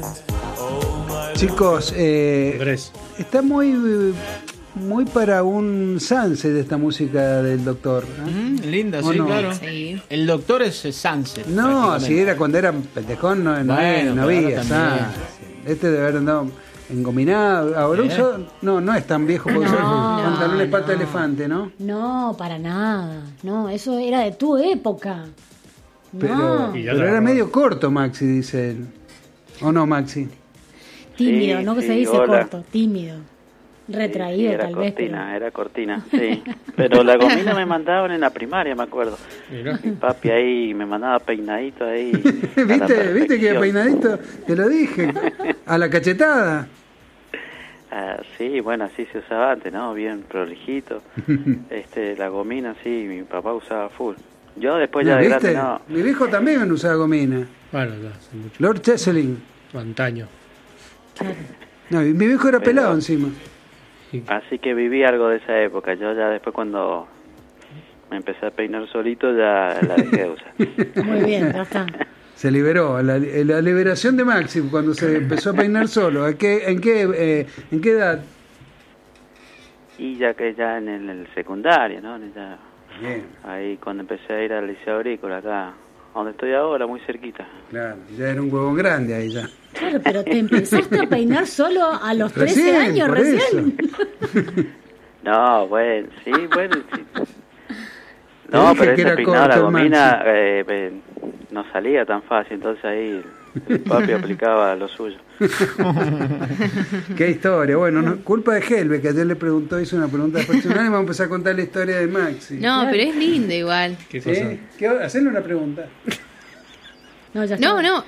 Chicos, está muy para un Sunset esta música del Doctor. Linda, sí, no? Claro. Sí. El Doctor es Sunset. No, si era cuando era pendejón, no había Sunset. Este debe haber andado engominado. Ahora no es tan viejo porque pantalones pata de elefante, ¿no? No, para nada. No, eso era de tu época. Pero era medio corto, Maxi, dice él. ¿O no, Maxi? Tímido, sí, no que se dice corto, tímido. Retraído, tal vez. Era cortina, sí. Pero la gomina me mandaban en la primaria, me acuerdo. Mira. Mi papi ahí me mandaba peinadito ahí. ¿Viste que peinadito? Te lo dije. A la cachetada. Sí, bueno, así se usaba antes, ¿no? Bien prolijito. La gomina, sí, mi papá usaba full. Yo después ya de grande, no. Mi viejo también usaba gomina. Bueno, ya hace mucho. Lord Cheselin. Antaño. No, mi viejo era pelado encima. Así que viví algo de esa época. Yo ya después cuando me empecé a peinar solito ya la dejé de usar. Muy bien, ya está. Se liberó, la liberación de Maxi cuando se empezó a peinar solo. ¿En qué edad? Y ya en el secundario, ¿no? Ya, bien. Ahí cuando empecé a ir al Liceo Agrícola, acá, donde estoy ahora, muy cerquita. Claro, ya era un huevón grande ahí ya. Claro, pero te empezaste a peinar solo a los 13 años recién. No, bueno, sí. No, pero ese peinado, la gomina, no salía tan fácil, entonces ahí el papi aplicaba lo suyo. Qué historia. Bueno, no, culpa de Helve, que ayer hizo una pregunta personal y vamos a empezar a contar la historia de Maxi. No, pero es lindo igual. ¿Qué cosa? Hacerle una pregunta. No.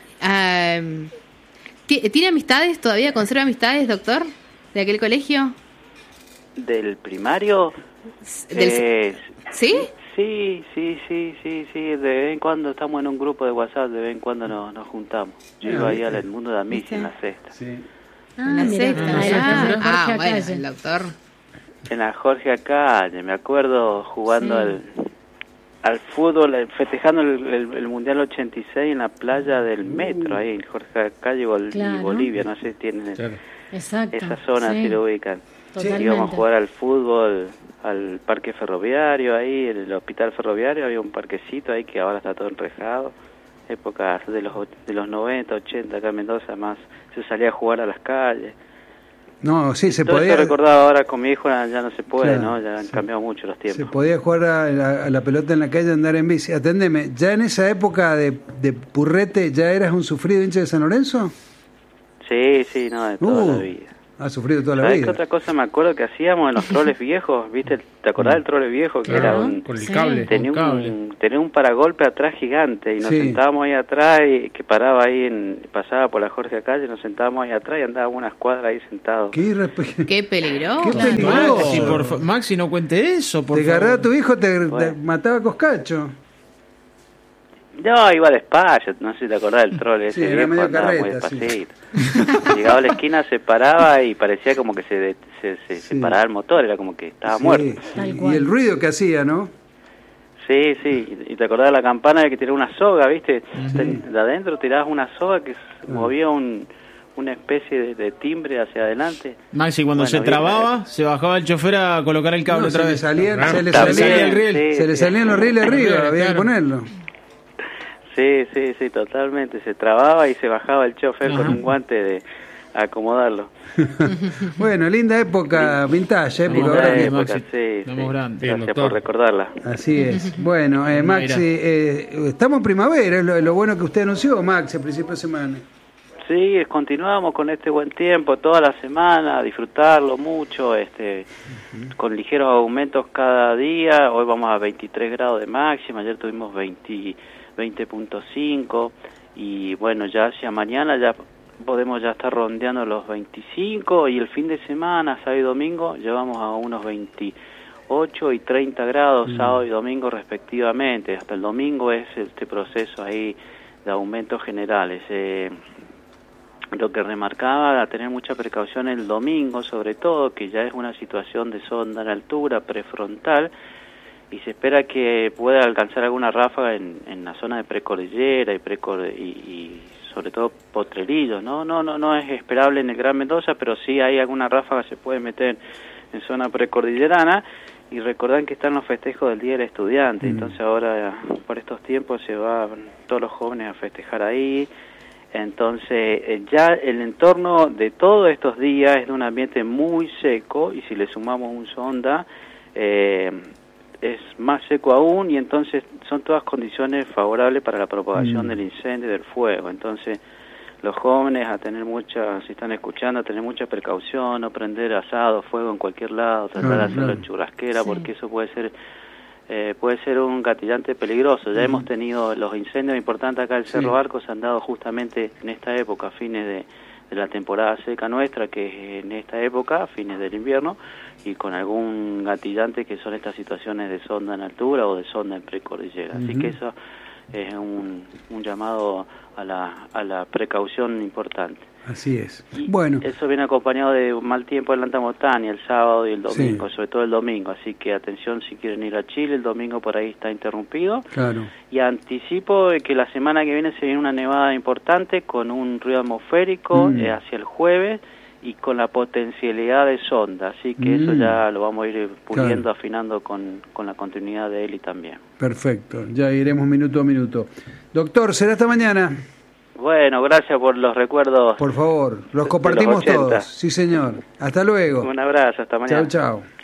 ¿Tiene amistades? ¿Todavía conserva amistades, doctor? ¿De aquel colegio? ¿Del primario? ¿Sí? Sí. De vez en cuando estamos en un grupo de WhatsApp, de vez en cuando nos juntamos. Yo iba ahí al mundo de Amici en la sexta. Sí. En la sexta. Bueno, el doctor. En la Jorge Acalle, me acuerdo jugando al fútbol, festejando el Mundial 86 en la playa del Metro, ahí en Jorge Acalle y Bolivia, no sé si tienen esa zona, si lo ubican. Íbamos a jugar al fútbol al parque ferroviario, ahí en el hospital ferroviario había un parquecito ahí que ahora está todo enrejado. Épocas de los 90, 80 acá en Mendoza, más se salía a jugar a las calles. No, sí, se todo podía. Eso recordaba ahora con mi hijo, ya no se puede, claro, ¿no? Ya han cambiado mucho los tiempos. Se podía jugar a la pelota en la calle, andar en bici. Atendeme, ¿ya en esa época de Purrete ya eras un sufrido hincha de San Lorenzo? Sí, no, de toda la vida. Ha sufrido toda la vida. ¿Sabes qué otra cosa me acuerdo que hacíamos en los troles viejos? ¿Viste? ¿Te acordás del trole viejo? Que era con el cable. Tenía un paragolpe atrás gigante y nos sentábamos ahí atrás y que pasaba por la Jorge Calle, nos sentábamos ahí atrás y andábamos unas cuadras ahí sentados. Qué peligroso. Qué peligroso. Maxi, no cuente eso, por favor. Te agarraba a tu hijo, te mataba a coscacho. No, iba despacio, no sé si te acordás del trole ese era viejo, medio andaba carreta, muy despacito. Llegaba a la esquina, se paraba y parecía como que se paraba el motor, era como que estaba muerto. Y el ruido que hacía, ¿no? Sí, y te acordás de la campana de que tiraba una soga, ¿viste? De adentro tirabas una soga que movía una especie de timbre hacia adelante. Maxi, cuando se trababa, se bajaba el chofer a colocar el cable otra vez. Se le salían los rieles arriba, había que ponerlo. Sí, totalmente. Se trababa y se bajaba el chofer con un guante de acomodarlo. Bueno, linda época, vintage, época. Sí. Gracias por recordarla. Así es. Bueno, Maxi, estamos en primavera, es lo bueno que usted anunció, Maxi, a principio de semana. Sí, continuamos con este buen tiempo toda la semana, a disfrutarlo mucho, con ligeros aumentos cada día. Hoy vamos a 23 grados de máxima, ayer tuvimos 20.5 y bueno, ya hacia mañana ya podemos estar rondeando los 25 y el fin de semana, sábado y domingo, llevamos a unos 28 y 30 grados sábado y domingo respectivamente. Hasta el domingo es este proceso ahí de aumentos generales. Lo que remarcaba a tener mucha precaución el domingo, sobre todo, que ya es una situación de sonda en altura prefrontal y se espera que pueda alcanzar alguna ráfaga en la zona de precordillera y sobre todo potrerillos, no es esperable en el Gran Mendoza, pero sí hay alguna ráfaga se puede meter en zona precordillerana. Y recordad que están los festejos del Día del Estudiante, entonces ahora por estos tiempos se van todos los jóvenes a festejar ahí. Entonces ya el entorno de todos estos días es de un ambiente muy seco, y si le sumamos un sonda es más seco aún, y entonces son todas condiciones favorables para la propagación del incendio y del fuego. Entonces los jóvenes a tener si están escuchando, a tener mucha precaución, no prender asado, fuego en cualquier lado, tratar de hacerlo en churrasquera, porque eso puede ser un gatillante peligroso. Ya hemos tenido los incendios importantes acá del Cerro Arco, se han dado justamente en esta época, a fines de la temporada seca nuestra, que es en esta época, a fines del invierno, y con algún gatillante que son estas situaciones de sonda en altura o de sonda en precordillera. Así que eso es un llamado a la precaución importante. Así es. Y bueno, eso viene acompañado de un mal tiempo en la alta montaña el sábado y el domingo, sobre todo el domingo, así que atención si quieren ir a Chile, el domingo por ahí está interrumpido. Claro. Y anticipo que la semana que viene se viene una nevada importante con un ruido atmosférico hacia el jueves y con la potencialidad de sonda, así que eso ya lo vamos a ir puliendo, afinando con la continuidad de Eli también. Perfecto, ya iremos minuto a minuto. Doctor, será hasta mañana. Bueno, gracias por los recuerdos. Por favor, los compartimos todos. Sí, señor. Hasta luego. Un abrazo, hasta mañana. Chao, chao.